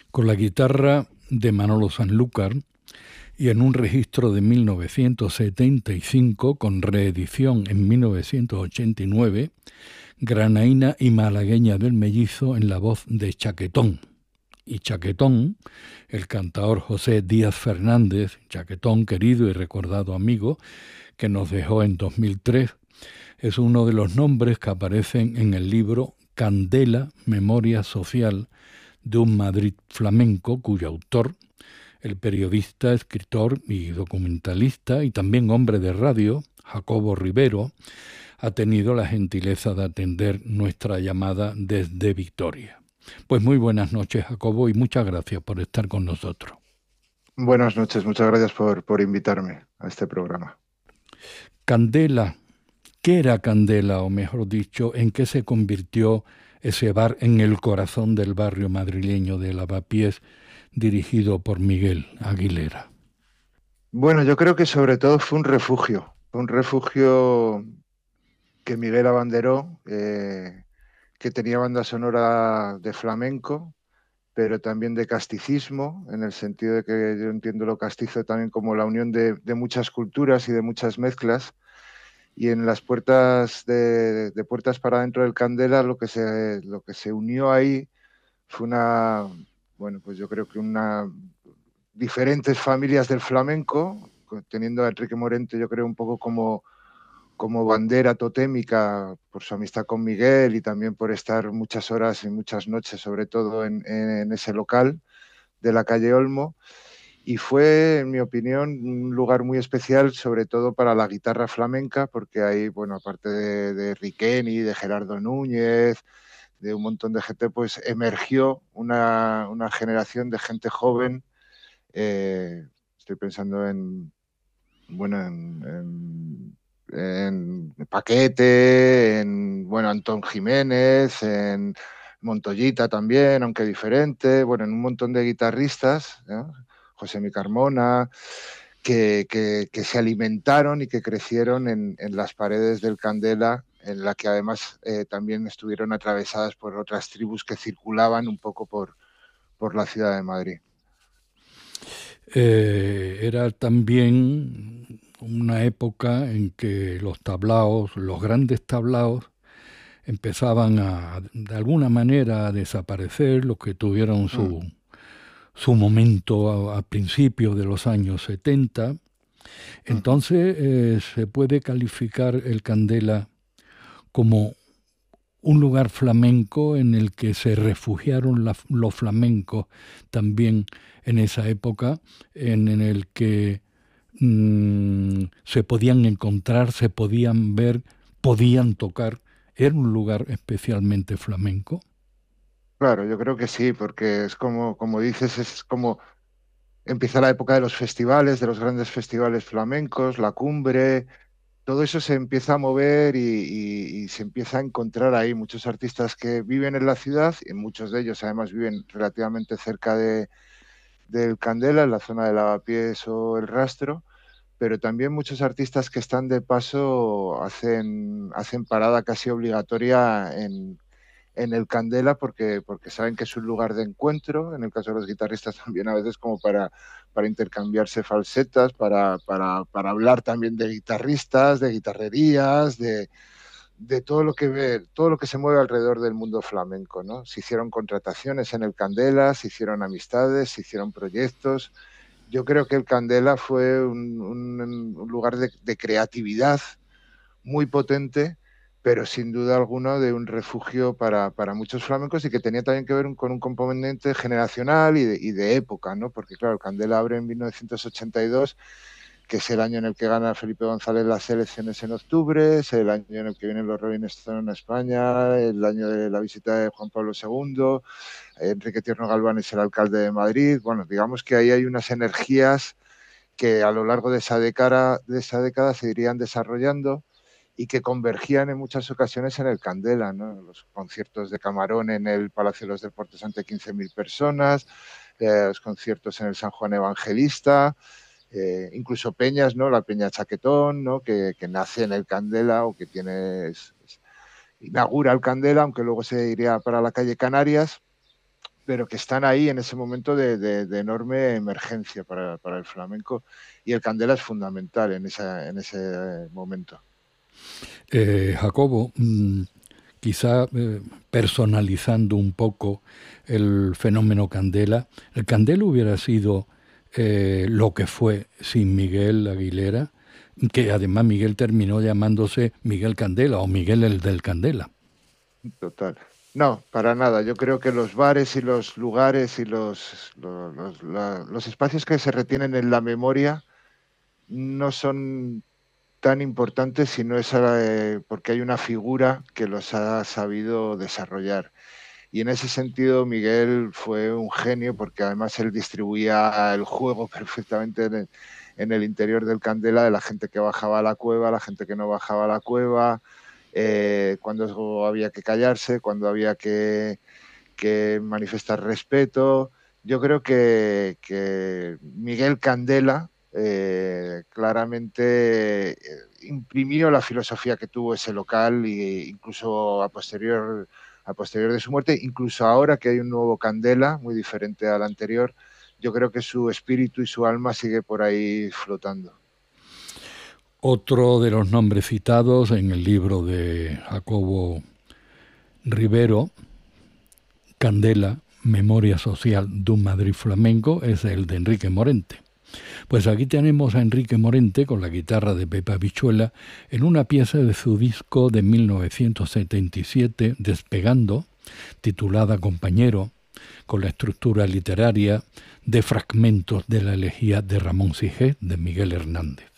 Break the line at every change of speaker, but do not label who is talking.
con la guitarra de Manolo Sanlúcar y en un registro de 1975 con reedición en 1989, granaína y malagueña del Mellizo en la voz de Chaquetón. Y Chaquetón, el cantaor José Díaz Fernández, Chaquetón, querido y recordado amigo, que nos dejó en 2003, es uno de los nombres que aparecen en el libro Candela, Memoria Social de un Madrid flamenco, cuyo autor, el periodista, escritor y documentalista y también hombre de radio, Jacobo Rivero, ha tenido la gentileza de atender nuestra llamada desde Victoria. Pues muy buenas noches, Jacobo, y muchas gracias por estar con nosotros.
Buenas noches, muchas gracias por invitarme a este programa.
Candela, ¿qué era Candela, o mejor dicho, en qué se convirtió ese bar en el corazón del barrio madrileño de Lavapiés, dirigido por Miguel Aguilera?
Bueno, yo creo que sobre todo fue un refugio que Miguel abanderó, que tenía banda sonora de flamenco, pero también de casticismo, en el sentido de que yo entiendo lo castizo también como la unión de muchas culturas y de muchas mezclas. Y en las puertas de puertas para dentro del Candela, lo que se unió ahí fue bueno, pues yo creo que diferentes familias del flamenco, teniendo a Enrique Morente, yo creo, un poco como bandera totémica por su amistad con Miguel y también por estar muchas horas y muchas noches, sobre todo en ese local de la calle Olmo. Y fue, en mi opinión, un lugar muy especial, sobre todo para la guitarra flamenca, porque ahí, bueno, aparte de Riqueni, de Gerardo Núñez, de un montón de gente, pues emergió una generación de gente joven. Estoy pensando bueno, en Paquete, bueno, Antón Jiménez, en Montoyita también, aunque diferente, bueno, en un montón de guitarristas, ¿no? José Mi Carmona, que se alimentaron y que crecieron en las paredes del Candela, en la que además también estuvieron atravesadas por otras tribus que circulaban un poco por la ciudad de Madrid.
Era también una época en que los tablaos, los grandes tablaos, empezaban de alguna manera a desaparecer, los que tuvieron
Mm,
su momento a principios de los años 70.
ujú.
Entonces se puede calificar el Candela como un lugar flamenco en el que se refugiaron los flamencos también en esa época, en el que se podían encontrar, se podían ver, podían tocar. Era un lugar especialmente flamenco.
Claro, yo creo que sí, porque es como dices, es como empieza la época de los festivales, de los grandes festivales flamencos, la cumbre, todo eso se empieza a mover y se empieza a encontrar ahí muchos artistas que viven en la ciudad y muchos de ellos además viven relativamente cerca del Candela, en la zona de Lavapiés o El Rastro, pero también muchos artistas que están de paso hacen parada casi obligatoria en el Candela porque saben que es un lugar de encuentro, en el caso de los guitarristas también a veces como para intercambiarse falsetas, para hablar también de guitarristas, de guitarrerías, de todo lo que se mueve alrededor del mundo flamenco, ¿no? Se hicieron contrataciones en el Candela, se hicieron amistades, se hicieron proyectos. Yo creo que el Candela fue un lugar de creatividad muy potente, pero sin duda alguna de un refugio para muchos flamencos y que tenía también que ver con un componente generacional y de época, ¿no? Porque claro, el Candela abre en 1982, que es el año en el que gana Felipe González las elecciones en octubre, es el año en el que vienen los Rolling Stones a España, el año de la visita de Juan Pablo II, Enrique Tierno Galván es el alcalde de Madrid. Bueno, digamos que ahí hay unas energías que a lo largo de esa década se irían desarrollando y que convergían en muchas ocasiones en el Candela, ¿no? Los conciertos de Camarón en el Palacio de los Deportes ante 15.000 personas, los conciertos en el San Juan Evangelista, incluso peñas, ¿no? La Peña Chaquetón, ¿no? Que nace en el Candela o que inaugura el Candela, aunque luego se iría para la calle Canarias. pero que están ahí en ese momento de enorme emergencia para el flamenco, y el Candela es fundamental en ese momento.
Jacobo, quizá personalizando un poco el fenómeno Candela, el Candela hubiera sido lo que fue sin Miguel Aguilera, que además Miguel terminó llamándose Miguel Candela o Miguel el del Candela.
Total. No, para nada. Yo creo que los bares y los lugares y los espacios que se retienen en la memoria no son tan importantes si no es porque hay una figura que los ha sabido desarrollar. Y en ese sentido Miguel fue un genio, porque además él distribuía el juego perfectamente en el interior del Candela, de la gente que bajaba a la cueva, la gente que no bajaba a la cueva, cuando había que callarse, cuando había que manifestar respeto. Yo creo que Miguel Candela claramente imprimió la filosofía que tuvo ese local, e incluso a posterior de su muerte, incluso ahora que hay un nuevo Candela, muy diferente al anterior, yo creo que su espíritu y su alma sigue por ahí flotando.
Otro de los nombres citados en el libro de Jacobo Rivero, Candela, Memoria Social d'un Madrid Flamenco, es el de Enrique Morente. Pues aquí tenemos a Enrique Morente con la guitarra de Pepe Habichuela en una pieza de su disco de 1977, Despegando, titulada Compañero, con la estructura literaria de fragmentos de la elegía de Ramón Sigé de Miguel Hernández.